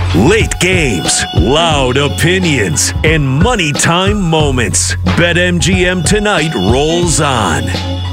Late games, loud opinions, and money time moments. BetMGM tonight rolls on.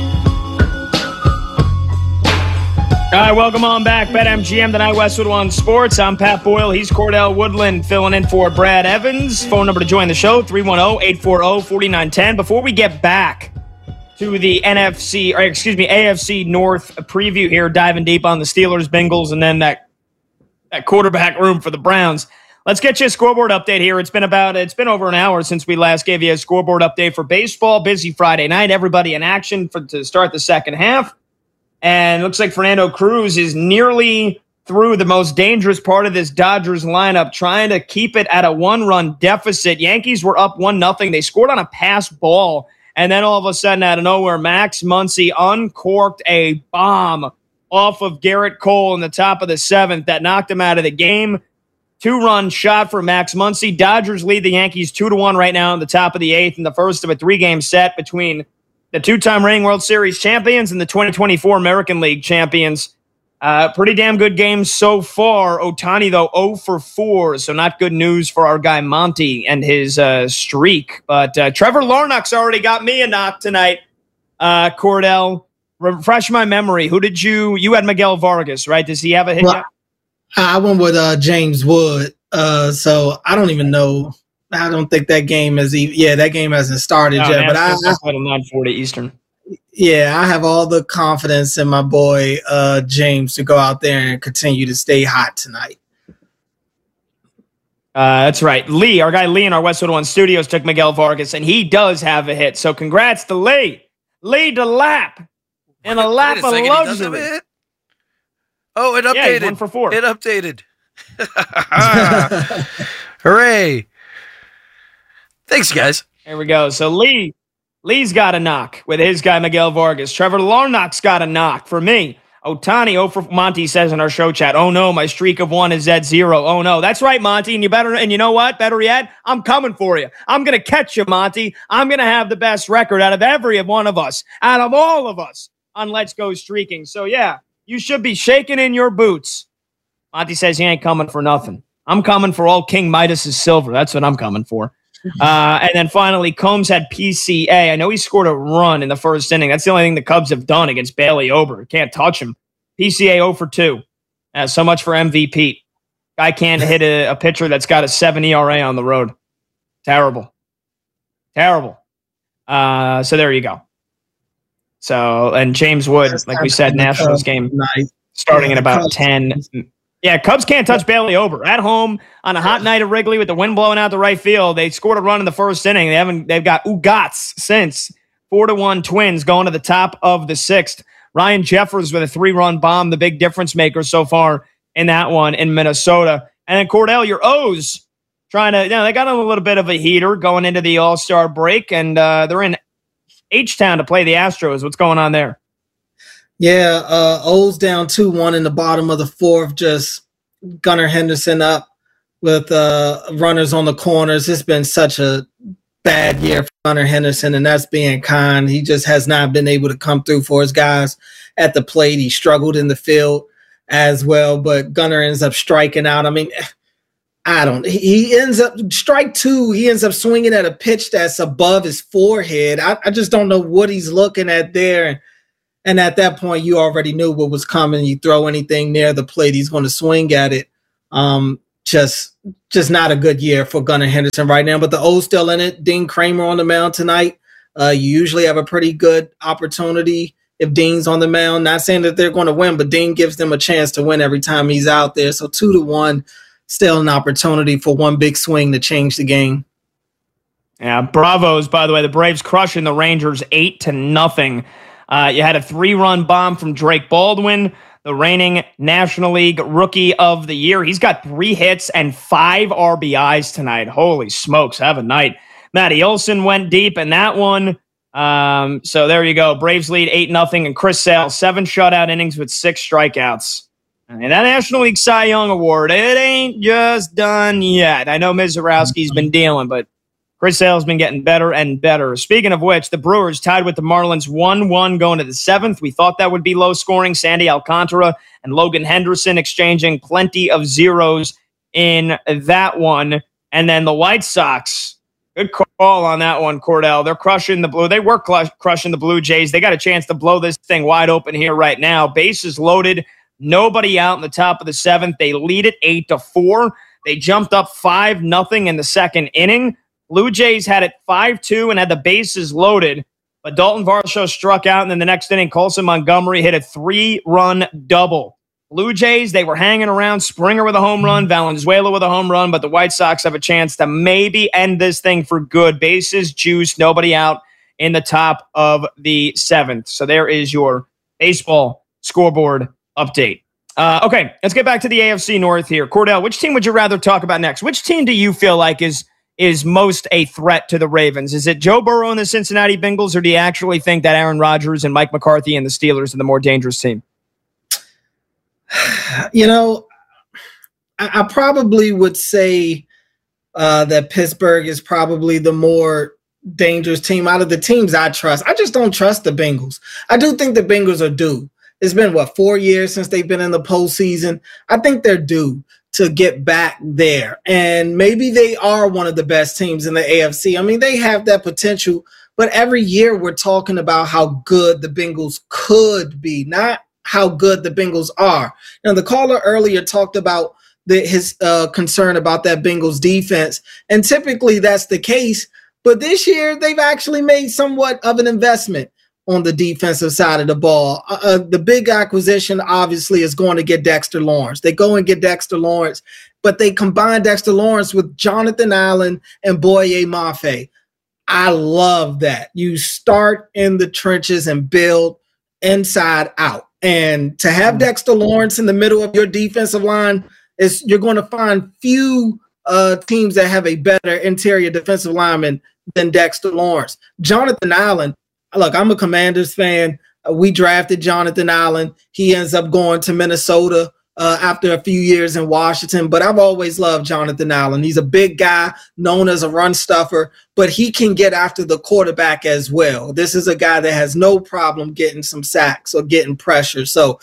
All right, welcome on back. BetMGM tonight, Westwood One Sports. I'm Pat Boyle. He's Cordell Woodland filling in for Brad Evans. Phone number to join the show, 310-840-4910. Before we get back to the AFC North preview here, diving deep on the Steelers, Bengals, and then that quarterback room for the Browns. Let's get you a scoreboard update here. It's been over an hour since we last gave you a scoreboard update for baseball. Busy Friday night. Everybody in action to start the second half. And it looks like Fernando Cruz is nearly through the most dangerous part of this Dodgers lineup, trying to keep it at a one-run deficit. Yankees were up 1-0. They scored on a pass ball. And then all of a sudden, out of nowhere, Max Muncy uncorked a bomb off of Garrett Cole in the top of the seventh that knocked him out of the game. 2-run shot for Max Muncy. Dodgers lead the Yankees 2-1 right now in the top of the eighth in the first of a three-game set between the two-time reigning World Series champions and the 2024 American League champions. Pretty damn good games so far. Ohtani, though, 0 for 4, so not good news for our guy Monty and his streak. But Trevor Larnach's already got me a knock tonight. Cordell, refresh my memory. Who did you had Miguel Vargas, right? Does he have a hit yet? I went with James Wood. So I don't even know. I don't think that game that game hasn't started yet. But I 9:40 Eastern. Yeah, I have all the confidence in my boy James to go out there and continue to stay hot tonight. That's right. Lee, our guy Lee in our Westwood One Studios took Miguel Vargas, and he does have a hit. So congrats to Lee. Lee to lap. And a lap of luxury. Oh, it updated. 1 for 4. It updated. Hooray. Thanks, guys. There we go. So Lee's got a knock with his guy Miguel Vargas. Trevor Larnach's got a knock for me. Ohtani, 0 for Monty says in our show chat, oh no, my streak of 1 is at 0. Oh no. That's right, Monty. And you know what? Better yet, I'm coming for you. I'm going to catch you, Monty. I'm going to have the best record out of every one of us, out of all of us on Let's Go Streaking. So yeah, you should be shaking in your boots. Monty says he ain't coming for nothing. I'm coming for all King Midas's silver. That's what I'm coming for. And then finally, Combs had PCA. I know he scored a run in the first inning. That's the only thing the Cubs have done against Bailey Ober. Can't touch him. PCA 0 for 2. So much for MVP. Guy can't hit a pitcher that's got a 7 ERA on the road. Terrible. So there you go. So, and James Wood, like we said, Nationals game starting in about 10. Yeah, Cubs can't touch Bailey Ober. At home on a hot night at Wrigley with the wind blowing out the right field. They scored a run in the first inning. They've got Ugats since. 4-1 Twins going to the top of the sixth. Ryan Jeffers with a 3-run bomb, the big difference maker so far in that one in Minnesota. And then Cordell, your O's trying to, they got a little bit of a heater going into the All-Star break, and they're in H-Town to play the Astros. What's going on there? Yeah, O's down 2-1 in the bottom of the fourth. Just Gunnar Henderson up with runners on the corners. It's been such a bad year for Gunnar Henderson, and that's being kind. He just has not been able to come through for his guys at the plate. He struggled in the field as well, but Gunnar ends up striking out. I mean, he ends up strike 2. He ends up swinging at a pitch that's above his forehead. I just don't know what he's looking at there. And at that point, you already knew what was coming. You throw anything near the plate, he's going to swing at it. Just not a good year for Gunnar Henderson right now. But the O's still in it. Dean Kramer on the mound tonight. You usually have a pretty good opportunity if Dean's on the mound. Not saying that they're going to win, but Dean gives them a chance to win every time he's out there. So 2-1, still an opportunity for one big swing to change the game. Yeah, bravos, by the way. The Braves crushing the Rangers 8-0. You had a 3-run bomb from Drake Baldwin, the reigning National League Rookie of the Year. He's got 3 hits and 5 RBIs tonight. Holy smokes, have a night. Matty Olson went deep in that one. So there you go. Braves lead 8-0, and Chris Sale, 7 shutout innings with 6 strikeouts. And that National League Cy Young Award, it ain't just done yet. I know Mizorowski's been dealing, but Chris Sale's been getting better and better. Speaking of which, the Brewers tied with the Marlins 1-1 going to the 7th. We thought that would be low scoring. Sandy Alcantara and Logan Henderson exchanging plenty of zeros in that one. And then the White Sox, good call on that one, Cordell. They're crushing the Blue. They were crushing the Blue Jays. They got a chance to blow this thing wide open here right now. Bases loaded. Nobody out in the top of the 7th. They lead it 8-4. They jumped up 5-0 in the second inning. Blue Jays had it 5-2 and had the bases loaded. But Dalton Varsho struck out, and then the next inning, Colson Montgomery hit a 3-run double. Blue Jays, they were hanging around. Springer with a home run, Valenzuela with a home run, but the White Sox have a chance to maybe end this thing for good. Bases juiced, nobody out in the top of the 7th. So there is your baseball scoreboard update. Okay, let's get back to the AFC North here. Cordell, which team would you rather talk about next? Which team do you feel like is most a threat to the Ravens? Is it Joe Burrow and the Cincinnati Bengals, or do you actually think that Aaron Rodgers and Mike McCarthy and the Steelers are the more dangerous team? You know, I probably would say that Pittsburgh is probably the more dangerous team out of the teams I trust. I just don't trust the Bengals. I do think the Bengals are due. It's been, 4 years since they've been in the postseason. I think they're due to get back there. And maybe they are one of the best teams in the AFC. I mean, they have that potential, but every year we're talking about how good the Bengals could be, not how good the Bengals are. Now, the caller earlier talked about his concern about that Bengals defense, and typically that's the case. But this year, they've actually made somewhat of an investment on the defensive side of the ball. The big acquisition, obviously, is going to get Dexter Lawrence. They go and get Dexter Lawrence, but they combine Dexter Lawrence with Jonathan Allen and Boye Mafe. I love that. You start in the trenches and build inside out. And to have Dexter Lawrence in the middle of your defensive line, you're going to find few teams that have a better interior defensive lineman than Dexter Lawrence. Jonathan Allen, look, I'm a Commanders fan. We drafted Jonathan Allen. He ends up going to Minnesota after a few years in Washington. But I've always loved Jonathan Allen. He's a big guy, known as a run stuffer, but he can get after the quarterback as well. This is a guy that has no problem getting some sacks or getting pressure.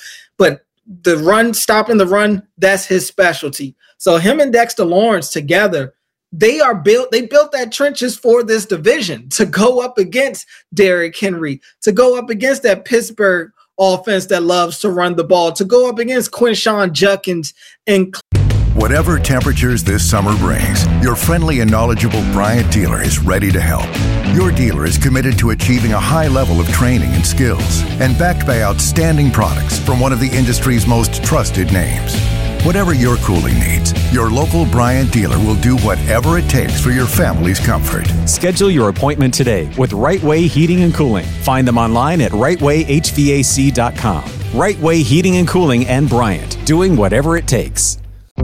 But the run, stopping the run, that's his specialty. So him and Dexter Lawrence together, they built that trenches for this division to go up against Derrick Henry, to go up against that Pittsburgh offense that loves to run the ball, to go up against Quinshon Judkins. And whatever temperatures this summer brings, your friendly and knowledgeable Bryant dealer is ready to help. Your dealer is committed to achieving a high level of training and skills, and backed by outstanding products from one of the industry's most trusted names. Whatever your cooling needs, your local Bryant dealer will do whatever it takes for your family's comfort. Schedule your appointment today with Right Way Heating and Cooling. Find them online at rightwayhvac.com. Right Way Heating and Cooling and Bryant, doing whatever it takes.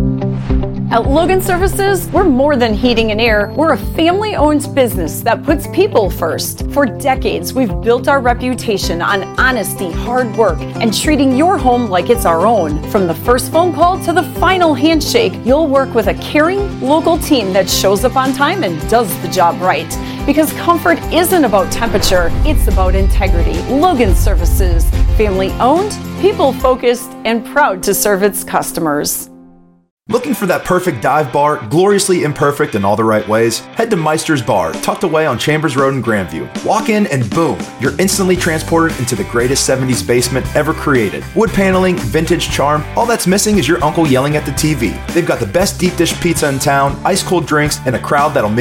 At Logan Services, we're more than heating and air. We're a family-owned business that puts people first. For decades, we've built our reputation on honesty, hard work, and treating your home like it's our own. From the first phone call to the final handshake, you'll work with a caring, local team that shows up on time and does the job right. Because comfort isn't about temperature, it's about integrity. Logan Services, family-owned, people-focused, and proud to serve its customers. Looking for that perfect dive bar, gloriously imperfect in all the right ways? Head to Meister's Bar, tucked away on Chambers Road in Grandview. Walk in and boom, you're instantly transported into the greatest 70s basement ever created. Wood paneling, vintage charm, all that's missing is your uncle yelling at the TV. They've got the best deep dish pizza in town, ice cold drinks, and a crowd that'll make